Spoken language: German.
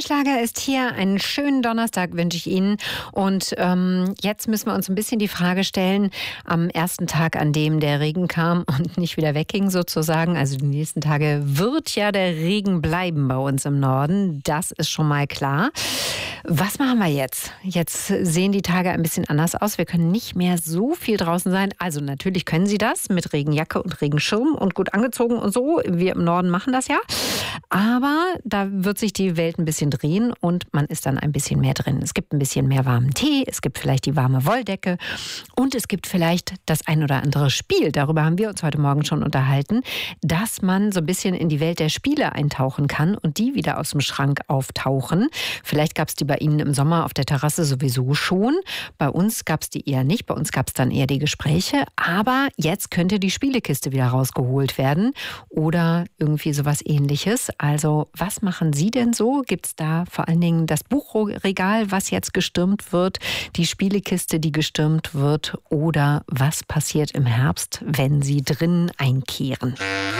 Schlager ist hier. Einen schönen Donnerstag wünsche ich Ihnen. Und jetzt müssen wir uns ein bisschen die Frage stellen, am ersten Tag, an dem der Regen kam und nicht wieder wegging sozusagen, also die nächsten Tage wird ja der Regen bleiben bei uns im Norden. Das ist schon mal klar. Was machen wir jetzt? Jetzt sehen die Tage ein bisschen anders aus. Wir können nicht mehr so viel draußen sein. Also natürlich können Sie das mit Regenjacke und Regenschirm und gut angezogen und so. Wir im Norden machen das ja. Aber da wird sich die Welt ein bisschen drehen und man ist dann ein bisschen mehr drin. Es gibt ein bisschen mehr warmen Tee, es gibt vielleicht die warme Wolldecke und es gibt vielleicht das ein oder andere Spiel. Darüber haben wir uns heute Morgen schon unterhalten, dass man so ein bisschen in die Welt der Spiele eintauchen kann und die wieder aus dem Schrank auftauchen. Vielleicht gab es die bei Ihnen im Sommer auf der Terrasse sowieso schon. Bei uns gab es die eher nicht. Bei uns gab es dann eher die Gespräche. Aber jetzt könnte die Spielekiste wieder rausgeholt werden oder irgendwie sowas Ähnliches. Also was machen Sie denn so? Gibt es da vor allen Dingen das Buchregal, was jetzt gestürmt wird, die Spielekiste, die gestürmt wird oder was passiert im Herbst, wenn Sie drin einkehren?